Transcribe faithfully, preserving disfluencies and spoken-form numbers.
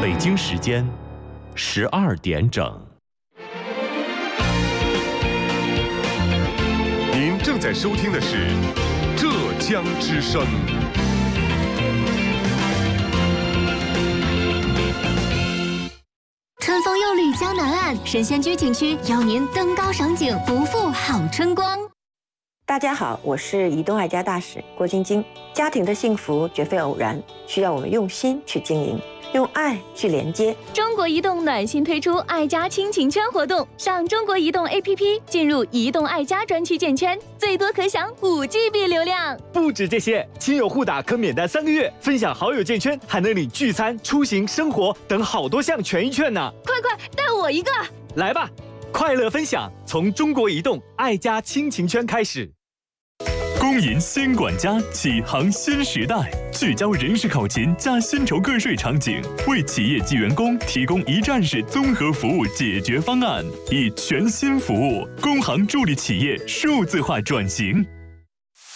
北京时间十二点整。 您正在收听的是浙江之声。 春风又绿江南岸，神仙居景区邀您登高赏景，不负好春光。 大家好，我是移动爱家大使郭晶晶。家庭的幸福绝非偶然，需要我们用心去经营，用爱去连接。 中国移动暖心推出爱家亲情圈活动，上中国移动 A P P 进入移动爱家专区建圈，最多可享五 G B 流量。 不止这些，亲友互打可免单三个月，分享好友建圈还能领聚餐、出行、生活等好多项权益券呢！ 快快带我一个！ 来吧，快乐分享从中国移动爱家亲情圈开始。 公银新管家启航新时代，聚焦人事考勤加薪酬个税场景，为企业及员工提供一站式综合服务解决方案，以全新服务工行助力企业数字化转型。